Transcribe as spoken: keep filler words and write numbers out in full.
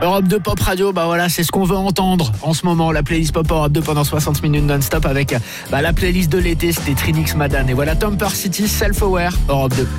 Europe deux Pop Radio, bah voilà, c'est ce qu'on veut entendre en ce moment. La playlist Pop Europe deux pendant soixante minutes non-stop avec bah, la playlist de l'été, c'était Trinix Madan. Et voilà Tomper City, Self-Aware, Europe deux.